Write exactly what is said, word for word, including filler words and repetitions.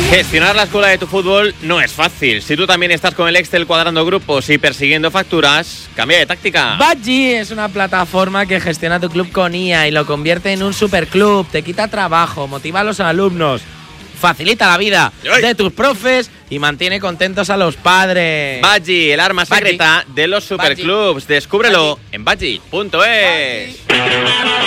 Gestionar la escuela de tu fútbol no es fácil. Si tú también estás con el Excel cuadrando grupos y persiguiendo facturas, cambia de táctica. Badgie es una plataforma que gestiona tu club con I A y lo convierte en un superclub. Te quita trabajo, motiva a los alumnos, facilita la vida ¡Ay! de tus profes y mantiene contentos a los padres. Badgie, el arma Badgie. secreta de los superclubs. Descúbrelo Badgie. en badgie punto es.